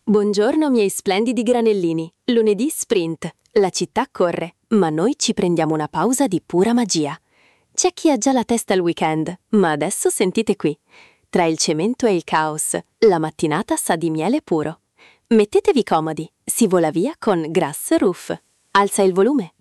Buongiorno miei splendidi granellini. Lunedì sprint. La città corre, ma noi ci prendiamo una pausa di pura magia. C'è chi ha già la testa al weekend, ma adesso sentite qui. Tra il cemento e il caos, la mattinata sa di miele puro. Mettetevi comodi, si vola via con Grass Roof. Alza il volume.